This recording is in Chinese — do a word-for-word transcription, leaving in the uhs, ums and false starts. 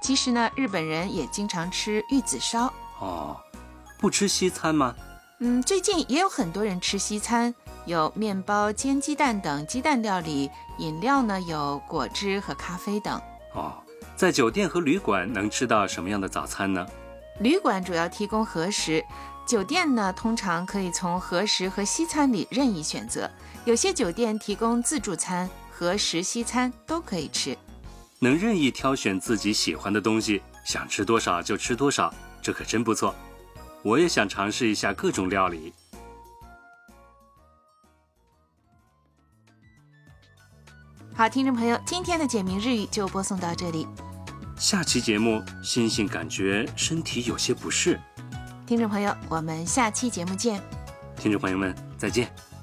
其实呢，日本人也经常吃玉子烧。 哦，不吃西餐吗？ 嗯，最近也有很多人吃西餐，有面包、煎鸡蛋等鸡蛋料理，饮料呢有果汁和咖啡等。 哦，在酒店和旅馆能吃到什么样的早餐呢？ 旅馆主要提供和食，酒店呢通常可以从和食和西餐里任意选择，有些酒店提供自助餐，和食西餐都可以吃。 能任意挑选自己喜欢的东西，想吃多少就吃多少，这可真不错。我也想尝试一下各种料理。 好，听众朋友，今天的简明日语就播送到这里。 下期节目，星星感觉身体有些不适。 听众朋友，我们下期节目见。 听众朋友们，再见。